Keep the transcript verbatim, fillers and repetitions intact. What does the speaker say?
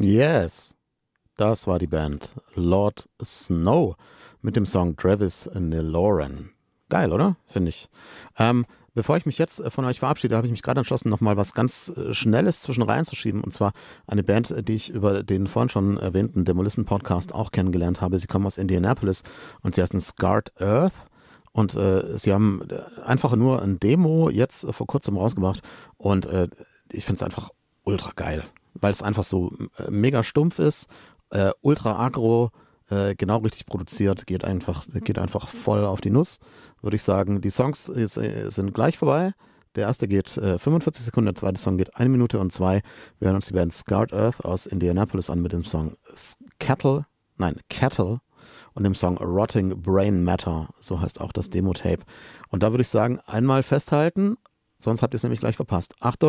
Yes, das war die Band Lord Snow mit dem Song Travis Neloran. Geil, oder? Finde ich. Ähm, bevor ich mich jetzt äh, von euch verabschiede, habe ich mich gerade entschlossen, nochmal was ganz äh, Schnelles zwischen reinzuschieben. Und zwar eine Band, äh, die ich über den vorhin schon erwähnten Demolition Podcast auch kennengelernt habe. Sie kommen aus Indianapolis und sie heißen Scarred Earth. Und äh, sie haben äh, einfach nur ein Demo jetzt äh, vor kurzem rausgebracht. Und äh, ich finde es einfach ultra geil, weil es einfach so äh, mega stumpf ist, äh, ultra aggro, äh, genau richtig produziert, geht einfach, geht einfach voll auf die Nuss, würde ich sagen. Die Songs ist, äh, sind gleich vorbei. Der erste geht äh, fünfundvierzig Sekunden, der zweite Song geht eine Minute und zwei. Wir hören uns die Band Scarred Earth aus Indianapolis an mit dem Song Cattle, nein, Cattle und dem Song Rotting Brain Matter, so heißt auch das Demo-Tape. Und da würde ich sagen, einmal festhalten, sonst habt ihr es nämlich gleich verpasst. Achtung!